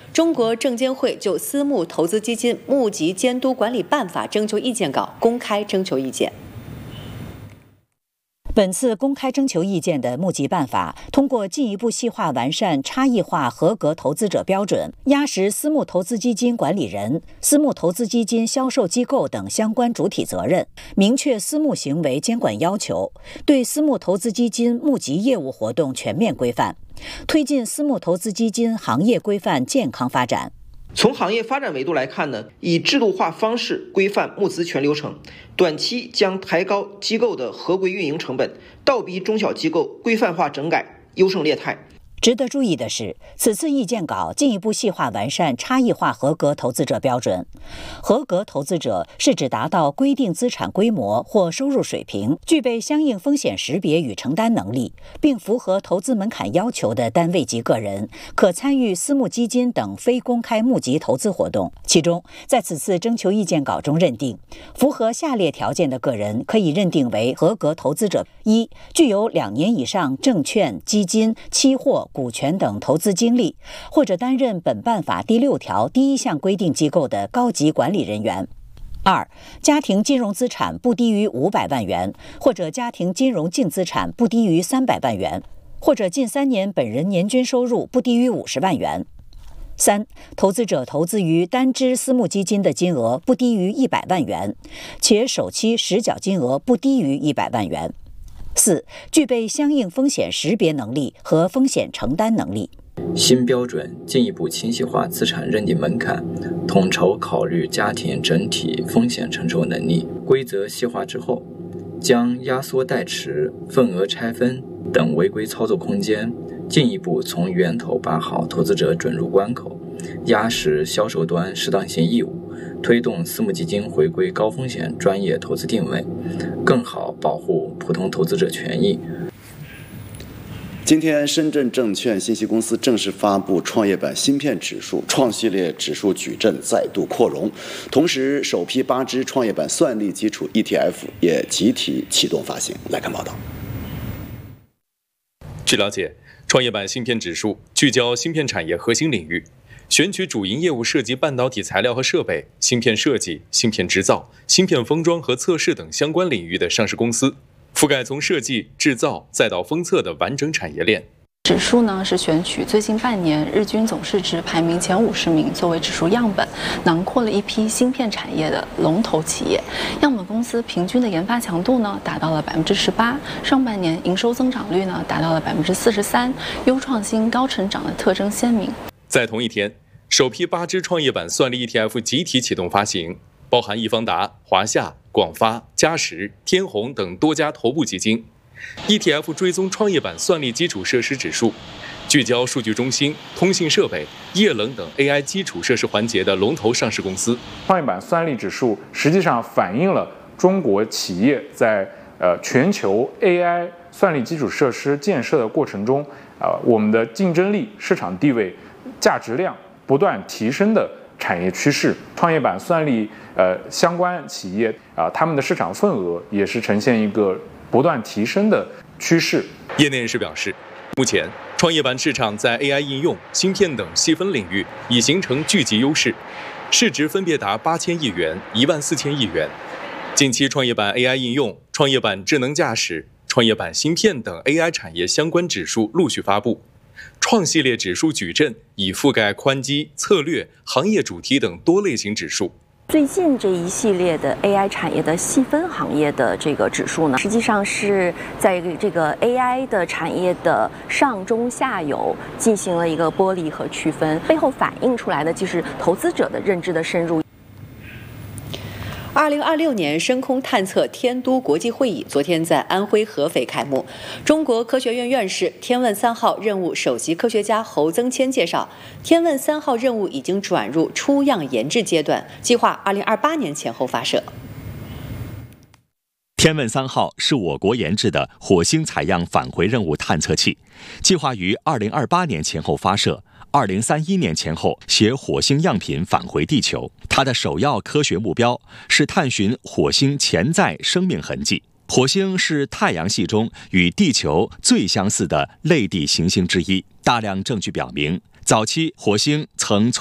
中国证监会就私募投资基金募集监督管理办法征求意见稿公开征求意见。 本次公开征求意见的募集办法，通过进一步细化完善差异化合格投资者标准，压实私募投资基金管理人、私募投资基金销售机构等相关主体责任，明确私募行为监管要求，对私募投资基金募集业务活动全面规范，推进私募投资基金行业规范健康发展。 从行业发展维度来看呢，以制度化方式规范募资全流程，短期将抬高机构的合规运营成本，倒逼中小机构规范化整改，优胜劣汰。 值得注意的是，此次意见稿进一步细化完善差异化合格投资者标准。合格投资者是指达到规定资产规模或收入水平，具备相应风险识别与承担能力，并符合投资门槛要求的单位及个人，可参与私募基金等非公开募集投资活动。其中，在此次征求意见稿中认定，符合下列条件的个人可以认定为合格投资者：一、具有2年以上证券、基金、期货、股权等投资经历，或者担任本办法第6条第1项规定机构的高级管理人员；二、家庭金融资产不低于500万元，或者家庭金融净资产不低于300万元，或者近3年本人年均收入不低于50万元；三、投资者投资于单只私募基金的金额不低于100万元，且首期实缴金额不低于100万元；四、具备相应风险识别能力和风险承担能力。 新标准进一步清晰化资产认定门槛，统筹考虑家庭整体风险承受能力。规则细化之后，将压缩代持、份额拆分等违规操作空间进一步从源头把好投资者准入关口，压实销售端适当性义务，推动私募基金回归高风险专业投资定位，更好保护普通投资者权益。 今天，深圳证券信息公司正式发布创业板芯片指数，创系列指数矩阵再度扩容，同时首批8只创业板算力基础 ETF 也集体启动发行。来看报道。 据了解，创业板芯片指数聚焦芯片产业核心领域，选取主营业务涉及半导体材料和设备、芯片设计、芯片制造、芯片封装和测试等相关领域的上市公司，覆盖从设计、制造再到封测的完整产业链。 指数呢是选取最近半年日均总市值排名前50名作为指数样本，囊括了一批芯片产业的龙头企业。样本公司平均的研发强度呢达到了18%，上半年营收增长率呢达到了43%，优创新、高成长的特征鲜明。 在同一天，首批8只创业板算力 ETF 集体启动发行，包含易方达、华夏、广发、嘉实、天弘等多家头部基金。ETF 追踪创业板算力基础设施指数，聚焦数据中心、通信设备、液冷等 AI 基础设施环节的龙头上市公司。 创业板算力指数实际上反映了中国企业在全球 AI 算力基础设施建设的过程中，我们的竞争力、市场地位、价值量不断提升的产业趋势。创业板算力相关企业他们的市场份额也是呈现一个不断提升的趋势。 业内人士表示，目前创业板市场在 AI 应用、芯片等细分领域已形成聚集优势，市值分别达8000亿元、14000亿元。近期创业板 AI 应用、创业板智能驾驶、创业板芯片等 AI 产业相关指数陆续发布。创系列指数矩阵已覆盖宽基、策略、行业主题等多类型指数。 最近这一系列的 AI 产业的细分行业的这个指数呢，实际上是在这个 AI 的产业的上中下游进行了一个剥离和区分，背后反映出来的就是投资者的认知的深入。 2026年深空探测天都国际会议昨天在安徽合肥开幕。中国科学院院士、天问3号任务首席科学家侯增谦介绍，天问3号任务已经转入出样研制阶段，计划2028年前后发射。 天问3号是我国研制的火星采样返回任务探测器，计划于2028年前后发射，2031年前后携火星样品返回地球。它的首要科学目标是探寻火星潜在生命痕迹。火星是太阳系中与地球最相似的类地行星之一，大量证据表明，早期火星曾